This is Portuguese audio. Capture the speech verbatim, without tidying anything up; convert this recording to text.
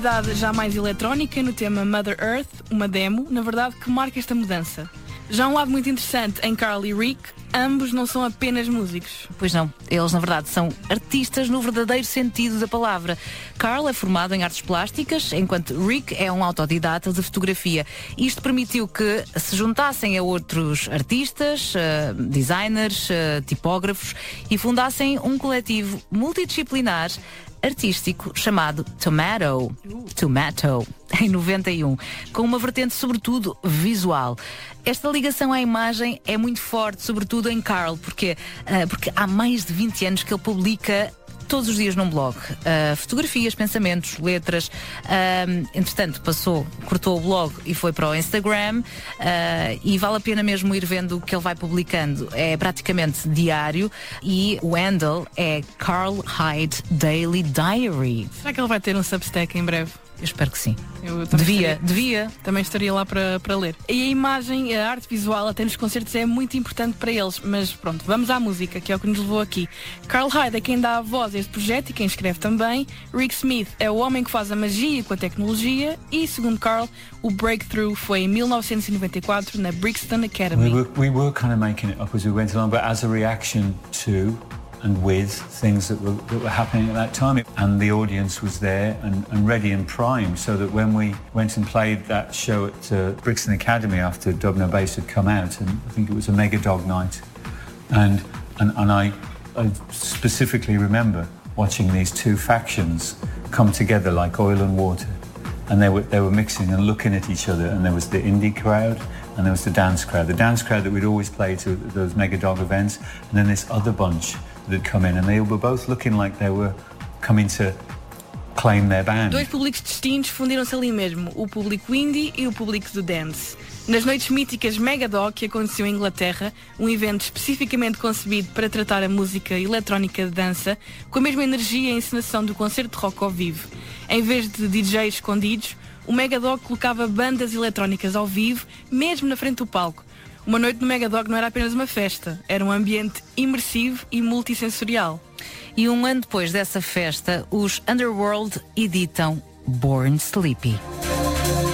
Já mais eletrónica no tema Mother Earth, uma demo, na verdade, que marca esta mudança. Já um lado muito interessante em Carl e Rick, ambos não são apenas músicos. Pois não, eles na verdade são artistas no verdadeiro sentido da palavra. Carl é formado em artes plásticas, enquanto Rick é um autodidata de fotografia. Isto permitiu que se juntassem a outros artistas, uh, designers, uh, tipógrafos e fundassem um coletivo multidisciplinar artístico chamado Tomato, Tomato, em noventa e um, com uma vertente sobretudo visual. Esta ligação à imagem é muito forte, sobretudo em Carl, porque, uh, porque há mais de vinte anos que ele publica todos os dias num blog, uh, fotografias, pensamentos, letras. Uh, entretanto passou, cortou o blog e foi para o Instagram, uh, e vale a pena mesmo ir vendo o que ele vai publicando. É praticamente diário e o handle é Carl Hyde Daily Diary. Será que ele vai ter um Substack em breve? Eu espero que sim. Eu devia, estaria, devia. Também estaria lá para, para ler. E a imagem, a arte visual, até nos concertos, é muito importante para eles. Mas pronto, vamos à música, que é o que nos levou aqui. Carl Hyde é quem dá a voz a este projeto e quem escreve também. Rick Smith é o homem que faz a magia com a tecnologia. E, segundo Carl, o breakthrough foi em mil novecentos e noventa e quatro na Brixton Academy. We were, we were kind of making it up as we went along, but as a reaction to and with things that were, that were happening at that time. And the audience was there and, and ready and primed, so that when we went and played that show at uh, Brixton Academy after Dub No Bass had come out, and I think it was a Mega Dog night, and and, and I, I specifically remember watching these two factions come together like oil and water, and they were they were mixing and looking at each other, and there was the indie crowd and there was the dance crowd, the dance crowd that we'd always play to those Mega Dog events, and then this other bunch that had come in, and they were both looking like they were coming to claim their band. Dois públicos distintos fundiram-se ali mesmo, o público indie e o público do dance. Nas noites míticas Mega Dog, que aconteceu em Inglaterra, um evento especificamente concebido para tratar a música eletrónica de dança, com a mesma energia e encenação do concerto de rock ao vivo. Em vez de D Js escondidos, o Mega Dog colocava bandas eletrónicas ao vivo, mesmo na frente do palco. Uma noite no Mega Dog não era apenas uma festa, era um ambiente imersivo e multissensorial. E um ano depois dessa festa, os Underworld editam Born Sleepy.